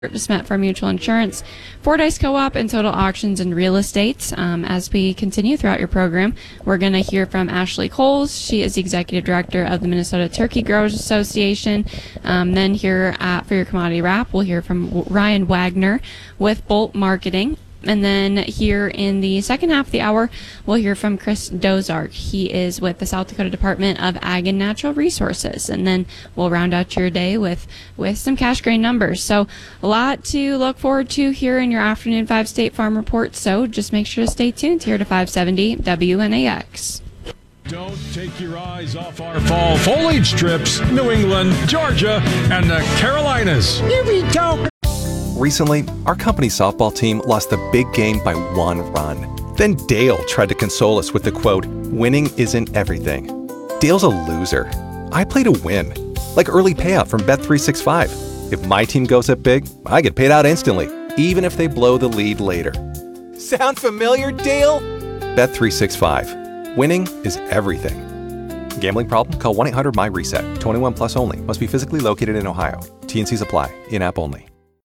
Met for Mutual Insurance, Fordyce Co-op, and Total Auctions and Real Estate. As we continue throughout your program, we're going to hear from Ashley Coles. She is the Executive Director of the Minnesota Turkey Growers Association. Then here for your commodity wrap, we'll hear from Ryan Wagner with Bolt Marketing. And then here in the second half of the hour, we'll hear from Chris Dozark. He is with the South Dakota Department of Ag and Natural Resources. And then we'll round out your day with some cash grain numbers. So a lot to look forward to here in your afternoon 5 State Farm Report. So just make sure to stay tuned here to 570 WNAX. Don't take your eyes off our fall foliage strips, New England, Georgia, and the Carolinas. Here we go. Recently, our company's softball team lost the big game by 1 run. Then Dale tried to console us with the quote, "Winning isn't everything." Dale's a loser. I play to win. Like early payout from Bet365. If my team goes up big, I get paid out instantly, even if they blow the lead later. Sound familiar, Dale? Bet365. Winning is everything. Gambling problem? Call 1-800-MY-RESET. 21 plus only. Must be physically located in Ohio. T&Cs apply. In-app only.